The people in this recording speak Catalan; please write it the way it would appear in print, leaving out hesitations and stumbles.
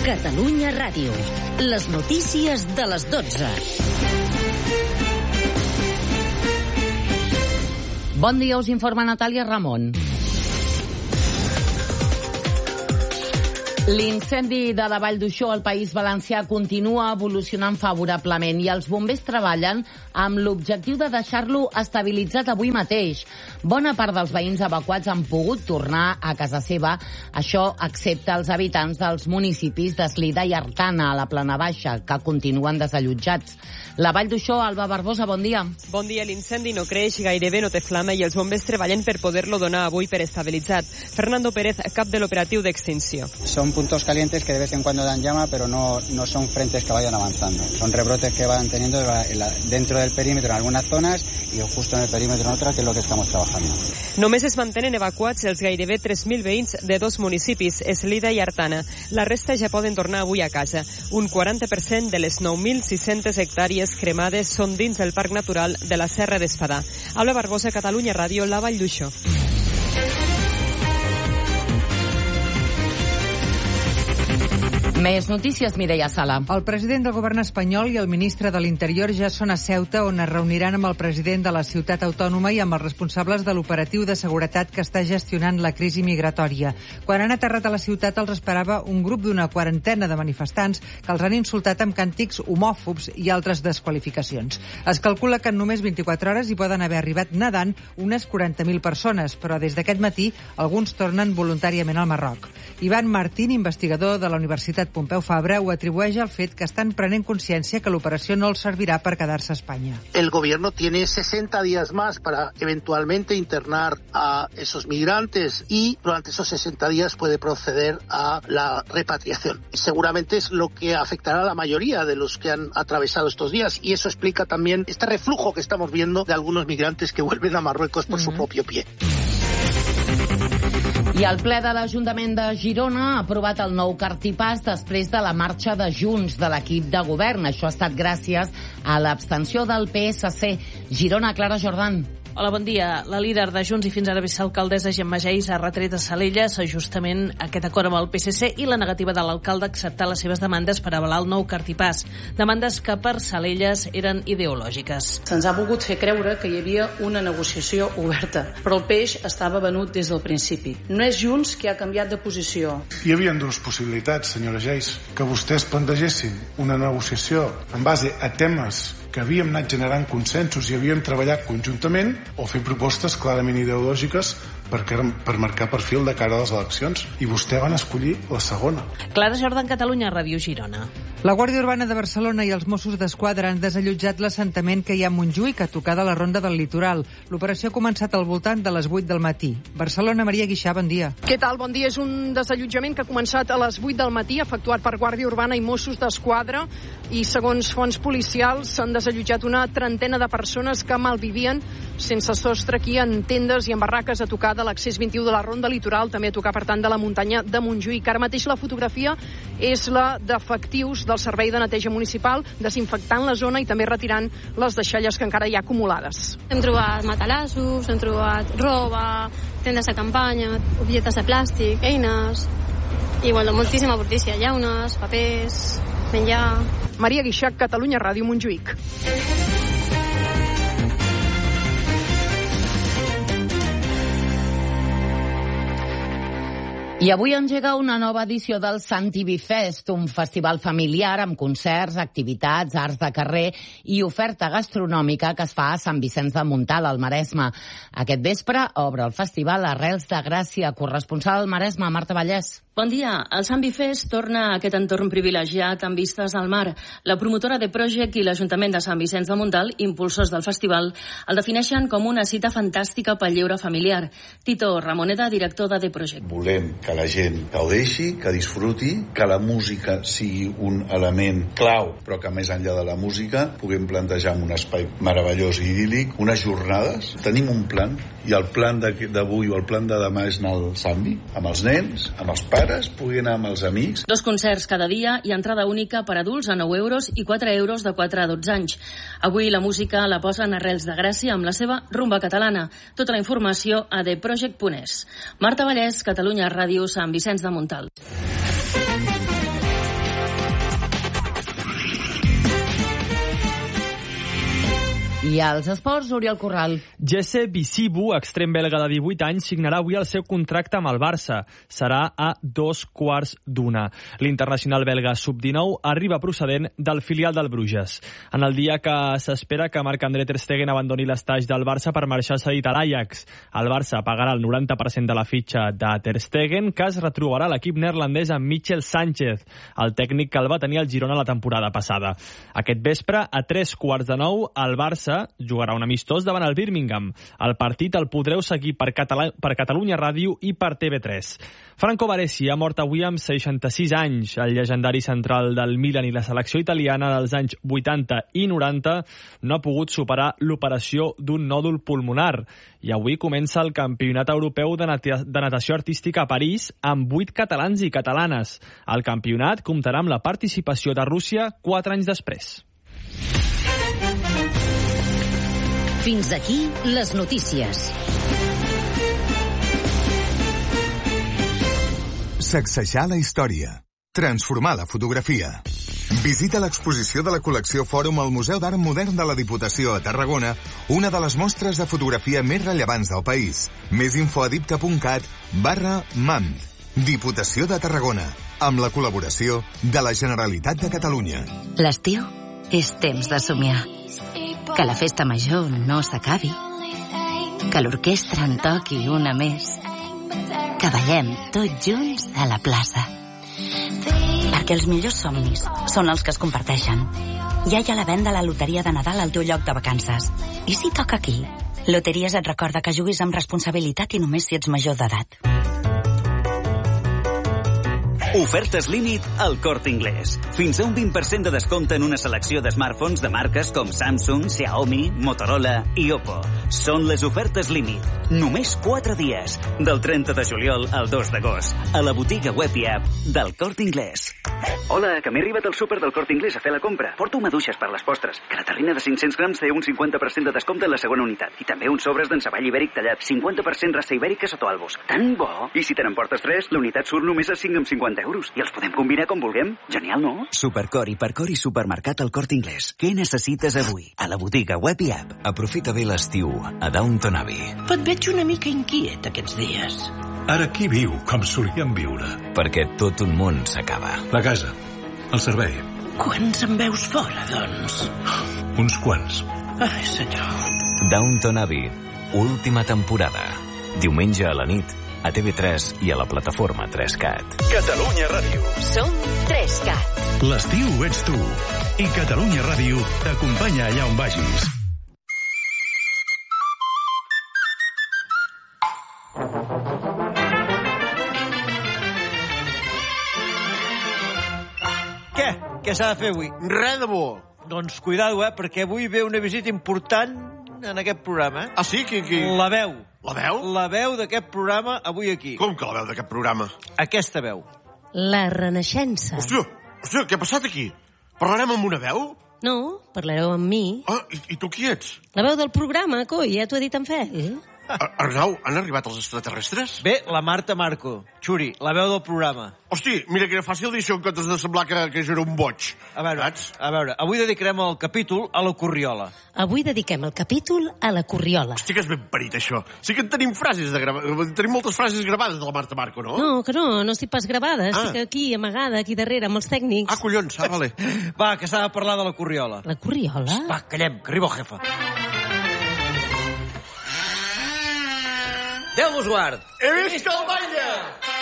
Catalunya Ràdio. Les notícies de les 12. Bon dia, us informa Natàlia Ramon. L'incendi de la Vall d'Uixó al País Valencià continua evolucionant favorablement i els bombers treballen amb l'objectiu de deixar-lo estabilitzat avui mateix. Bona part dels veïns evacuats han pogut tornar a casa seva, això excepte els habitants dels municipis d'Eslida i Artana, a la Plana Baixa, que continuen desallotjats. La Vall d'Uixó, Alba Barbosa, bon dia. Bon dia, l'incendi no creix, gairebé no té flama i els bombers treballen per poder-lo donar avui per estabilitzat. Fernando Pérez, cap de l'operatiu d'extinció. Son puntos calientes que de vez en cuando dan llama, pero no son frentes que vayan avanzando. Son rebrotes que van teniendo dentro del perímetro en algunas zonas y justo en el perímetro en otras, que es lo que estamos trabajando. Només es mantenen evacuats els gairebé 3.000 veïns de dos municipis, Eslida i Artana. La resta ja poden tornar avui a casa. Un 40% de les 9.600 hectàrees cremades són dins del Parc Natural de la Serra d'Espadà. Alba Barbosa, Catalunya Ràdio, la Vall d'Uixó. Més notícies, Mireia Sala. El president del govern espanyol i el ministre de l'Interior ja són a Ceuta, on es reuniran amb el president de la ciutat autònoma i amb els responsables de l'operatiu de seguretat que està gestionant la crisi migratòria. Quan han aterrat a la ciutat els esperava un grup d'una quarantena de manifestants que els han insultat amb càntics homòfobs i altres desqualificacions. Es calcula que en només 24 hores hi poden haver arribat nedant unes 40.000 persones, però des d'aquest matí alguns tornen voluntàriament al Marroc. Ivan Martín, investigador de la Universitat Pompeu Fabra, ho atribueix al fet que estan prenent consciència que l'operació no els servirà per quedar-se a Espanya. El gobierno tiene 60 días más para eventualmente internar a esos migrantes y durante esos 60 días puede proceder a la repatriación. Seguramente es lo que afectará a la mayoría de los que han atravesado estos días y eso explica también este reflujo que estamos viendo de algunos migrantes que vuelven a Marruecos por su propio pie. I el ple de l'Ajuntament de Girona ha aprovat el nou cartipàs després de la marxa de Junts de l'equip de govern. Això ha estat gràcies a l'abstenció del PSC. Girona, Clara Jordan. Hola, bon dia. La líder de Junts i fins ara vicealcaldessa Gemma Geis ha retret a Salelles justament aquest acord amb el PSC i la negativa de l'alcalde a acceptar les seves demandes per avalar el nou cartipàs. Demandes que per Salelles eren ideològiques. Se'ns ha volgut fer creure que hi havia una negociació oberta, però el peix estava venut des del principi. No és Junts qui ha canviat de posició. Hi havia dues possibilitats, senyora Geis, que vostès plantegessin una negociació en base a temes que havíem anat generant consensos i havíem treballat conjuntament, o fer propostes clarament ideològiques per marcar perfil de cara a les eleccions. I vostè van escollir la segona. Clara Jordan, Catalunya Ràdio, Girona. La Guàrdia Urbana de Barcelona i els Mossos d'Esquadra han desallotjat l'assentament que hi ha a Montjuïc, a tocar de la Ronda del Litoral. L'operació ha començat al voltant de les 8 del matí. Barcelona, Maria Guixà, bon dia. Què tal? Bon dia. És un desallotjament que ha començat a les 8 del matí, efectuat per Guàrdia Urbana i Mossos d'Esquadra, i segons fonts policials s'han desallotjat una trentena de persones que malvivien sense sostre aquí en tendes i en barraques a tocar de l'accés 21 de la Ronda Litoral, també a tocar, per tant, de la muntanya de Montjuïc. Ara mateix la fotografia és la d'efectius del Servei de Neteja Municipal desinfectant la zona i també retirant les deixalles que encara hi ha acumulades. Hem trobat matalassos, hem trobat roba, tendes de campanya, objectes de plàstic, eines i moltíssima brutícia, llaunes, papers, menjar. Maria Guixac, Catalunya Ràdio, Montjuïc. I avui engega una nova edició del Sant Ibi Fest, un festival familiar amb concerts, activitats, arts de carrer i oferta gastronòmica que es fa a Sant Vicenç de Montalt, al Maresme. Aquest vespre obre el festival Arrels de Gràcia, corresponsal al Maresme, Marta Vallès. Bon dia. El Sant Bifest torna a aquest entorn privilegiat amb vistes al mar. La promotora de Project i l'Ajuntament de Sant Vicenç de Montalt, impulsors del festival, el defineixen com una cita fantàstica pel lleure familiar. Tito Ramoneda, director de The Project. Volem que la gent gaudeixi, que disfruti, que la música sigui un element clau, però que més enllà de la música puguem plantejar un espai meravellós i idíl·lic, unes jornades. Tenim un plan, i el plan d'avui o el plan de demà és anar al Sambi, amb els nens, amb els pares, pugui anar amb els amics. 2 concerts cada dia i entrada única per adults a 9 euros i 4 euros de 4 a 12 anys. Avui la música la posen Arrels de Gràcia amb la seva rumba catalana. Tota la informació a theproject.es. Marta Vallès, Catalunya Ràdio, Sant Vicenç de Montalt. I als esports, Oriol Corral. Jesse Bisibu, extrem belga de 18 anys, signarà avui el seu contracte amb el Barça. Serà a 2:15. L'internacional belga sub-19 arriba procedent del filial del Bruges. En el dia que s'espera que Marc-André ter Stegen abandoni l'estaix del Barça per marxar cedit a l'Ajax. El Barça pagarà el 90% de la fitxa de ter Stegen, que es retrobarà l'equip neerlandès amb Michel Sánchez, el tècnic que el va tenir al Girona la temporada passada. Aquest vespre, a 3:15, el Barça jugarà un amistós davant el Birmingham. El partit el podreu seguir per Catalunya Ràdio i per TV3. Franco Baresi ha mort avui amb 66 anys. El llegendari central del Milan i la selecció italiana dels anys 80 i 90 no ha pogut superar l'operació d'un nòdul pulmonar. I avui comença el Campionat Europeu de Natació Artística a París amb 8 catalans i catalanes. El campionat comptarà amb la participació de Rússia 4 anys després. Fins aquí les notícies. Sacsejar la història. Transformar la fotografia. Visita l'exposició de la col·lecció Fòrum al Museu d'Art Modern de la Diputació a Tarragona, una de les mostres de fotografia més rellevants del país. Més info a dipta.cat/MAMD. Diputació de Tarragona, amb la col·laboració de la Generalitat de Catalunya. L'estiu és temps de somiar. Que la festa major no s'acabi. Que l'orquestra en toqui una més. Que ballem tots junts a la plaça. Perquè els millors somnis són els que es comparteixen. Ja hi ha la venda a la loteria de Nadal al teu lloc de vacances. I si toca aquí? Loteries et recorda que juguis amb responsabilitat i només si ets major d'edat. Ofertes límit al Corte Inglés. Fins a un 20% de descompte en una selecció de smartphones de marques com Samsung, Xiaomi, Motorola i Oppo. Són les ofertes límit. Només 4 dies. Del 30 de juliol al 2 d'agost. A la botiga web i app del Corte Inglés. Hola, que m'he arribat al súper del Corte Inglés a fer la compra. Porto maduixes per les postres, que la terrina de 500 grams té un 50% de descompte en la segona unitat. I també uns sobres d'enceball ibèric tallat, 50% raça ibèrica sota albos. Tan bo! I si te n'emportes 3, la unitat surt només a 5,50 euros. I els podem combinar com vulguem. Genial, no? Supercor, Hipercor i Supermercat al Corte Inglés. Què necessites avui? A la botiga web i app. Aprofita bé l'estiu a Downton Abbey. Et veig una mica inquiet aquests dies. Ara qui viu com solíem viure? Perquè tot un món s'acaba. La casa, el servei. Quants en veus fora, doncs? Uns quants. Ai, senyor. Downton Abbey, última temporada. Diumenge a la nit, a TV3 i a la plataforma 3Cat. Catalunya Ràdio. Som 3Cat. L'estiu ets tu. I Catalunya Ràdio t'acompanya allà on vagis. Què s'ha de fer avui? Res de bo. Doncs cuidado, perquè avui ve una visita important en aquest programa. Ah, sí? Qui? La veu. La veu? La veu d'aquest programa avui aquí. Com que la veu d'aquest programa? Aquesta veu. La Renaixença. Hòstia, què ha passat aquí? Parlarem amb una veu? No, parlareu amb mi. Ah, i tu qui ets? La veu del programa, coi, ja t'ho ha dit en Fel. Arnau, han arribat els extraterrestres? Bé, la Marta Marco. Xuri, la veu del programa. Hosti, mira que era fàcil dir això en comptes de semblar que jo era un boig. A veure, avui dedicarem el capítol a la Corriola. Avui dediquem el capítol a la Corriola. Hosti, que és ben parit, això. Sí que en tenim frases tenim moltes frases gravades de la Marta Marco, no? No, que no estic pas gravada. Estic aquí, amagada, aquí darrere, amb els tècnics. Ah, collons, vale. Va, que s'ha de parlar de la Corriola. La Corriola? Va, callem, que arriba el jefe. Déu vos guard! He vist el batlle!